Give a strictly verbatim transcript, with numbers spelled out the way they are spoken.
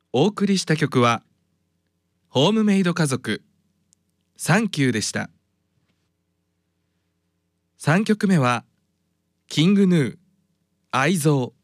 お送りした曲はホームメイド家族サンキューでした。さんきょくめはキングヌー愛憎。